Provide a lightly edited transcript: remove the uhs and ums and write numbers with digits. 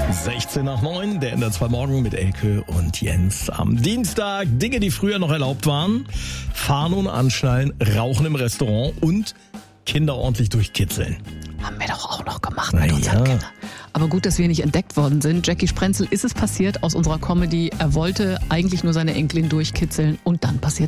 16 nach 9, der NDR 2 Morgen mit Elke und Jens. Am Dienstag Dinge, die früher noch erlaubt waren. Fahren und anschnallen, rauchen im Restaurant und Kinder ordentlich durchkitzeln. Haben wir doch auch noch gemacht mit unseren Kindern. Aber gut, dass wir nicht entdeckt worden sind. Jackie Sprenzel ist es passiert aus unserer Comedy. Er wollte eigentlich nur seine Enkelin durchkitzeln und dann passiert